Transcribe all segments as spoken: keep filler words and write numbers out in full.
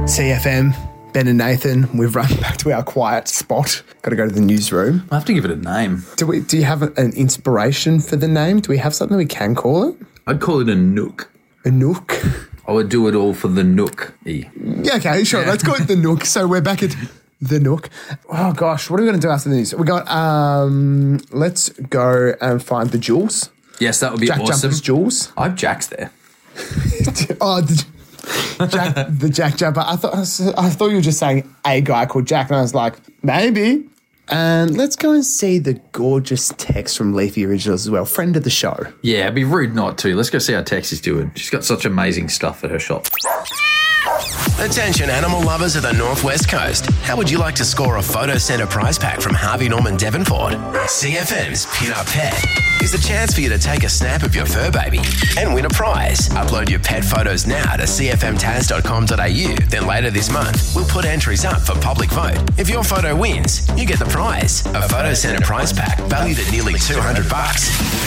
C F M, Ben and Nathan, we've run back to our quiet spot. Got to go to the newsroom. I have to give it a name. Do we? Do you have an inspiration for the name? Do we have something we can call it? I'd call it a nook. A nook? I would do it all for the nook. E. Yeah, okay, sure. Yeah. Let's call it the nook. So we're back at the nook. Oh, gosh. What are we going to do after the news? We got, um, let's go and find the jewels. Yes, that would be Jack awesome. Jumper's jewels. I have Jack's there. oh, the, Jack, the Jack Jumper. I thought I thought you were just saying a guy called Jack, and I was like, maybe. And let's go and see the gorgeous Tex from Leafy Originals as well, friend of the show. Yeah, it'd be rude not to. Let's go see how Tex is doing. She's got such amazing stuff at her shop. Attention animal lovers of the Northwest Coast. How would you like to score a Photo Centre prize pack from Harvey Norman Devonport? C F M's Pin Up Pet is a chance for you to take a snap of your fur baby and win a prize. Upload your pet photos now to c f m taz dot com dot a u. Then later this month, we'll put entries up for public vote. If your photo wins, you get the prize. A Photo Centre prize pack valued at nearly two hundred bucks.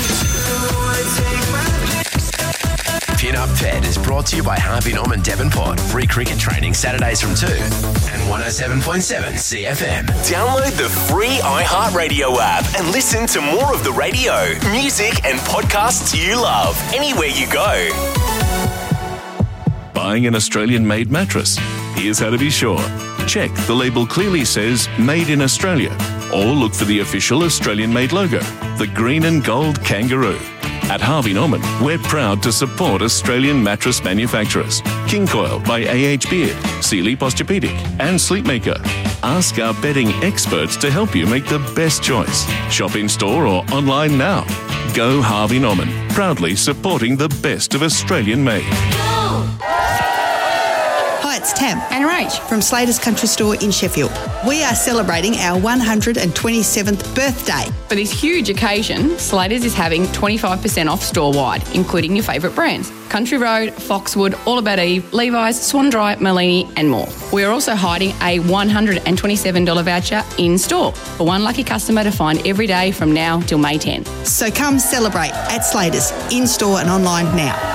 Pin Up Pet is brought to you by Harvey Norman Devonport. Free cricket training Saturdays from two and one oh seven point seven C F M. Download the free iHeartRadio app and listen to more of the radio, music and podcasts you love anywhere you go. Buying an Australian-made mattress? Here's how to be sure. Check the label clearly says Made in Australia, or look for the official Australian-made logo, the green and gold kangaroo. At Harvey Norman, we're proud to support Australian mattress manufacturers. King Coil by A H Beard, Sealy Posturepedic and Sleepmaker. Ask our bedding experts to help you make the best choice. Shop in store or online now. Go Harvey Norman, proudly supporting the best of Australian made. Hi, it's Tam and Rach from Slater's Country Store in Sheffield. We are celebrating our one hundred twenty-seventh birthday. For this huge occasion, Slater's is having twenty-five percent off store-wide, including your favourite brands. Country Road, Foxwood, All About Eve, Levi's, Swan Dry, Malini and more. We are also hiding a one hundred twenty-seven dollars voucher in store for one lucky customer to find every day from now till May tenth. So come celebrate at Slater's, in store and online now.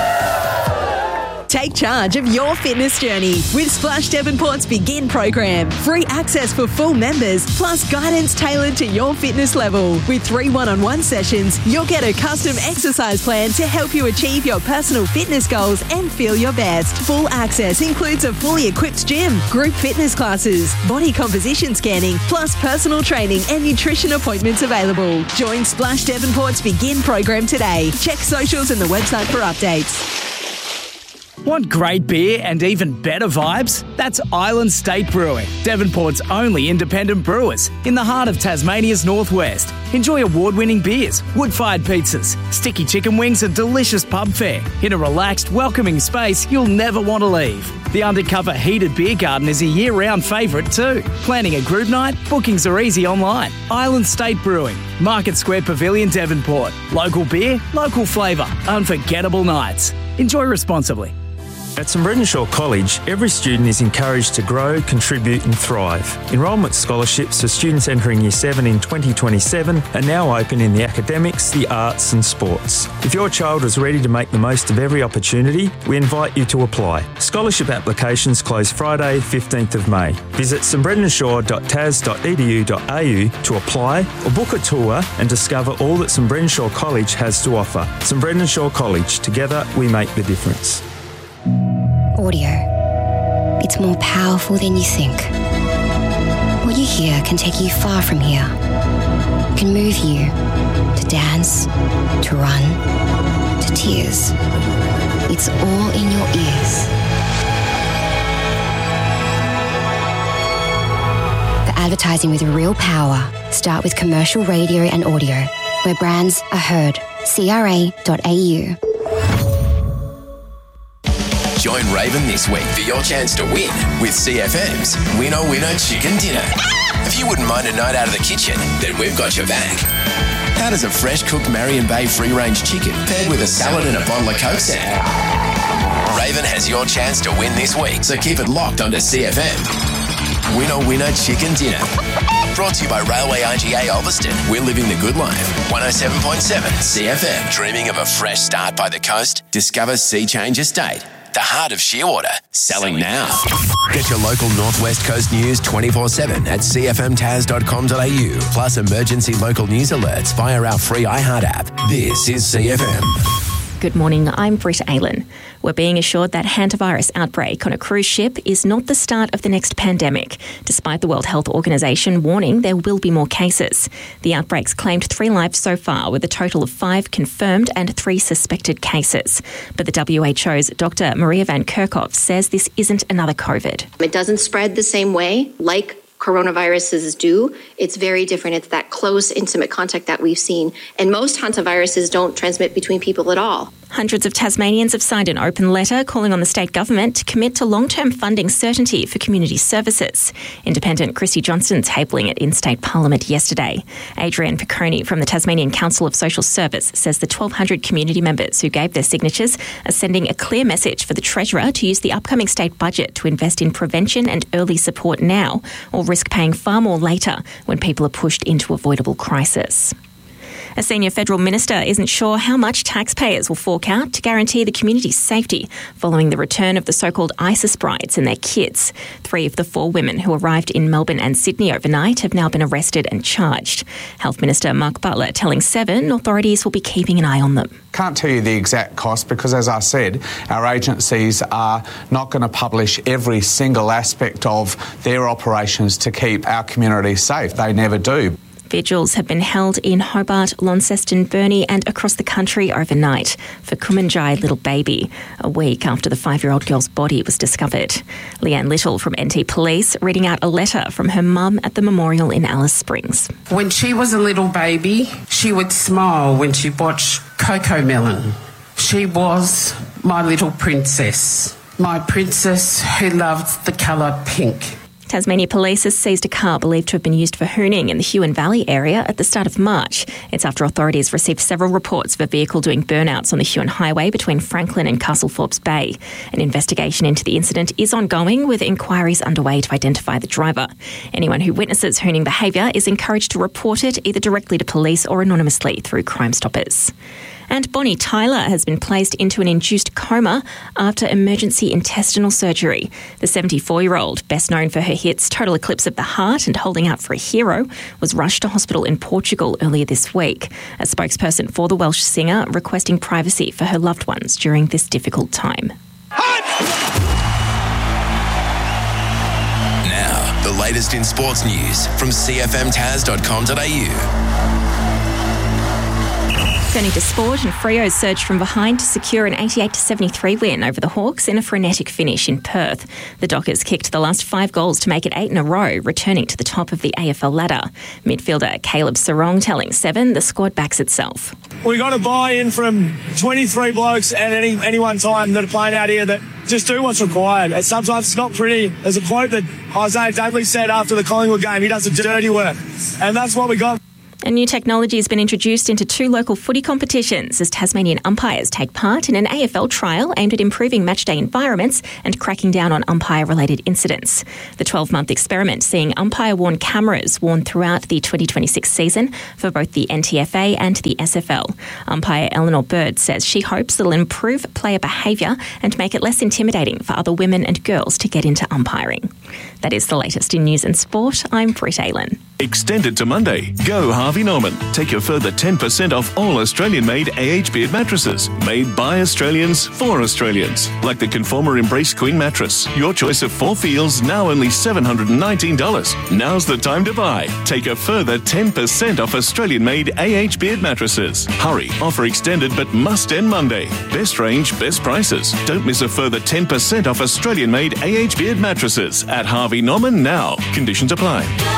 Take charge of your fitness journey with Splash Devonport's Begin program. Free access for full members, plus guidance tailored to your fitness level. With three one-on-one sessions, you'll get a custom exercise plan to help you achieve your personal fitness goals and feel your best. Full access includes a fully equipped gym, group fitness classes, body composition scanning, plus personal training and nutrition appointments available. Join Splash Devonport's Begin program today. Check socials and the website for updates. Want great beer and even better vibes? That's Island State Brewing, Devonport's only independent brewers in the heart of Tasmania's northwest. Enjoy award-winning beers, wood-fired pizzas, sticky chicken wings and delicious pub fare in a relaxed, welcoming space you'll never want to leave. The undercover heated beer garden is a year-round favourite too. Planning a group night? Bookings are easy online. Island State Brewing, Market Square Pavilion, Devonport. Local beer, local flavour, unforgettable nights. Enjoy responsibly. At St Brendan College, every student is encouraged to grow, contribute and thrive. Enrolment scholarships for students entering Year seven in twenty twenty-seven are now open in the academics, the arts and sports. If your child is ready to make the most of every opportunity, we invite you to apply. Scholarship applications close Friday, fifteenth of May. Visit st brendan shaw dot tas dot e d u dot a u to apply or book a tour and discover all that St Brendan College has to offer. St Brendan College, together we make the difference. Audio. It's more powerful than you think. What you hear can take you far from here. It can move you to dance, to run, to tears. It's all in your ears. For advertising with real power, start with commercial radio and audio, where brands are heard. c r a dot a u. Join Raven this week for your chance to win with C F M's Winner Winner Chicken Dinner. If you wouldn't mind a night out of the kitchen, then we've got your back. How does a fresh cooked Marion Bay free-range chicken paired with a salad and a bottle of Coke sound? Raven has your chance to win this week, so keep it locked onto C F M. Winner Winner Chicken Dinner. Brought to you by Railway I G A Ulverston. We're living the good life. one oh seven point seven C F M. Dreaming of a fresh start by the coast? Discover Sea Change Estate. the heart of Shearwater. Selling now. Get your local Northwest Coast news twenty-four seven at c f m tas dot com dot a u, plus emergency local news alerts via our free iHeart app. This is C F M. Good morning, I'm Britt Aylan. We're being assured that hantavirus outbreak on a cruise ship is not the start of the next pandemic, despite the World Health Organization warning there will be more cases. The outbreak's claimed three lives so far, with a total of five confirmed and three suspected cases. But the W H O's Doctor Maria Van Kerkhove says this isn't another COVID. It doesn't spread the same way like coronaviruses do. It's very different. It's that close, intimate contact that we've seen. And most hantaviruses don't transmit between people at all. Hundreds of Tasmanians have signed an open letter calling on the state government to commit to long-term funding certainty for community services. Independent Chrissy Johnston tabling it in state parliament yesterday. Adrienne Piccone from the Tasmanian Council of Social Service says the twelve hundred community members who gave their signatures are sending a clear message for the Treasurer to use the upcoming state budget to invest in prevention and early support now, or risk paying far more later when people are pushed into avoidable crisis. A senior federal minister isn't sure how much taxpayers will fork out to guarantee the community's safety following the return of the so-called ISIS brides and their kids. Three of the four women who arrived in Melbourne and Sydney overnight have now been arrested and charged. Health Minister Mark Butler telling Seven authorities will be keeping an eye on them. Can't tell you the exact cost because, as I said, our agencies are not going to publish every single aspect of their operations to keep our community safe. They never do. Vigils have been held in Hobart, Launceston, Burnie and across the country overnight for Kumanjai Little Baby, a week after the five-year-old girl's body was discovered. Leanne Little from N T Police reading out a letter from her mum at the memorial in Alice Springs. When she was a little baby, she would smile when she watched Cocomelon. She was my little princess, my princess who loved the colour pink. Tasmania Police has seized a car believed to have been used for hooning in the Huon Valley area at the start of March. It's after authorities received several reports of a vehicle doing burnouts on the Huon Highway between Franklin and Castleforbes Bay. An investigation into the incident is ongoing, with inquiries underway to identify the driver. Anyone who witnesses hooning behaviour is encouraged to report it either directly to police or anonymously through Crime Stoppers. And Bonnie Tyler has been placed into an induced coma after emergency intestinal surgery. The seventy-four-year-old, best known for her hits Total Eclipse of the Heart and Holding Out for a Hero, was rushed to hospital in Portugal earlier this week. A spokesperson for the Welsh singer requesting privacy for her loved ones during this difficult time. Now, the latest in sports news from c f m tas dot com dot a u. Turning to sport, and Freo surged from behind to secure an eighty-eight to seventy-three win over the Hawks in a frenetic finish in Perth. The Dockers kicked the last five goals to make it eight in a row, returning to the top of the A F L ladder. Midfielder Caleb Sarong telling Seven the squad backs itself. We got a buy-in from twenty-three blokes at any any one time that are playing out here that just do what's required. And sometimes it's not pretty. There's a quote that Isaiah Dudley said after the Collingwood game, he does the dirty work. And that's what we got. A new technology has been introduced into two local footy competitions as Tasmanian umpires take part in an A F L trial aimed at improving matchday environments and cracking down on umpire-related incidents. The twelve-month experiment seeing umpire-worn cameras worn throughout the twenty twenty-six season for both the N T F A and the S F L. Umpire Eleanor Bird says she hopes it'll improve player behaviour and make it less intimidating for other women and girls to get into umpiring. That is the latest in news and sport. I'm Britt Aylan. Extended to Monday. Go Harvey Norman. Take a further ten percent off all Australian-made A H Beard mattresses. Made by Australians for Australians. Like the Conformer Embrace Queen mattress. Your choice of four feels, now only seven hundred nineteen dollars. Now's the time to buy. Take a further ten percent off Australian-made A H Beard mattresses. Hurry. Offer extended but must end Monday. Best range, best prices. Don't miss a further ten percent off Australian-made A H Beard mattresses at Harvey Norman now. Conditions apply.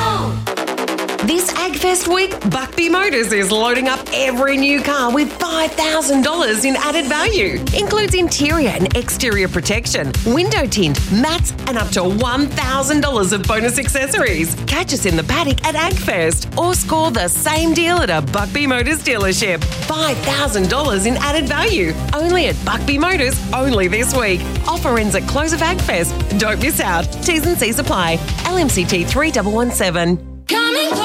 This AgFest week, Buckbee Motors is loading up every new car with five thousand dollars in added value. Includes interior and exterior protection, window tint, mats, and up to one thousand dollars of bonus accessories. Catch us in the paddock at AgFest or score the same deal at a Buckbee Motors dealership. five thousand dollars in added value. Only at Buckbee Motors, only this week. Offer ends at close of AgFest. Don't miss out. T's and C's apply. L M C T three one one seven. Coming